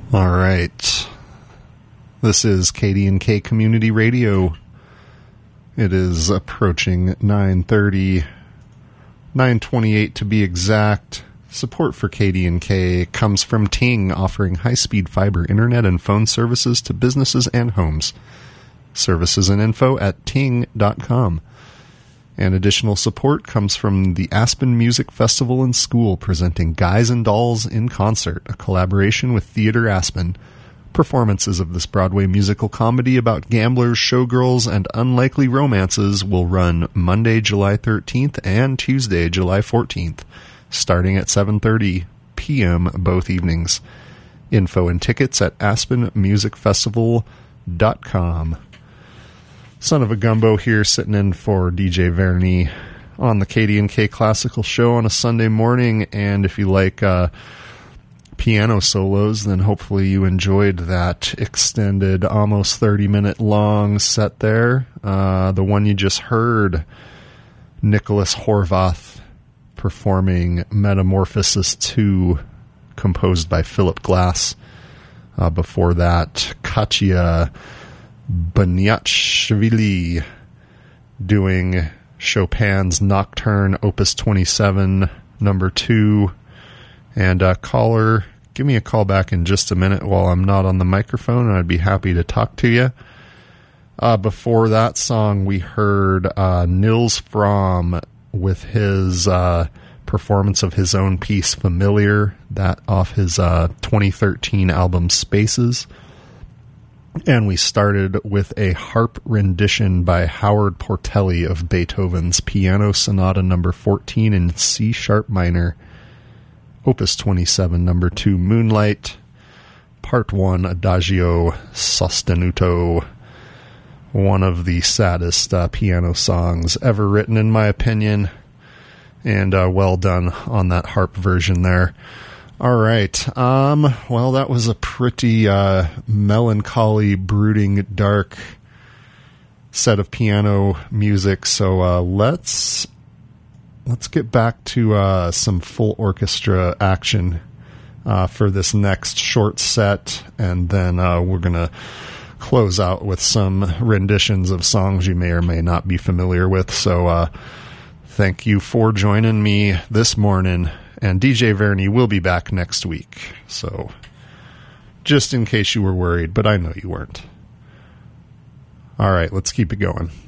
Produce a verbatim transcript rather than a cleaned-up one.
All right. This is K D and K Community Radio. It is approaching nine thirty, nine twenty-eight to be exact. Support for K D and K comes from Ting, offering high-speed fiber internet and phone services to businesses and homes. Services and info at ting dot com. And additional support comes from the Aspen Music Festival and School, presenting Guys and Dolls in Concert, a collaboration with Theater Aspen. Performances of this Broadway musical comedy about gamblers, showgirls, and unlikely romances will run Monday, July thirteenth and Tuesday, July fourteenth, starting at seven thirty p.m. both evenings. Info and tickets at aspen music festival dot com. Son of a Gumbo here, sitting in for D J Verny on the K D and K Classical Show on a Sunday morning. And if you like uh, piano solos, then hopefully you enjoyed that extended, almost thirty-minute long set there. Uh, the one you just heard, Nicholas Horvath performing Metamorphosis two, composed by Philip Glass. Uh, before that, Katya Baniatshvili doing Chopin's Nocturne, Opus twenty-seven, number two. And uh, caller, give me a call back in just a minute while I'm not on the microphone, and I'd be happy to talk to you. Uh, before that song, we heard uh, Nils Fromm with his uh, performance of his own piece, Familiar, that off his uh, twenty thirteen album Spaces. And we started with a harp rendition by Howard Portelli of Beethoven's Piano Sonata number fourteen in C sharp minor, Opus twenty-seven, number two, Moonlight, Part one, Adagio Sostenuto, one of the saddest uh, piano songs ever written, in my opinion, and uh, well done on that harp version there. All right. Um, well, that was a pretty uh, melancholy, brooding, dark set of piano music. So uh, let's let's get back to uh, some full orchestra action uh, for this next short set, and then uh, we're gonna close out with some renditions of songs you may or may not be familiar with. So uh, thank you for joining me this morning. And D J Verny will be back next week. So, just in case you were worried, but I know you weren't. All right, let's keep it going.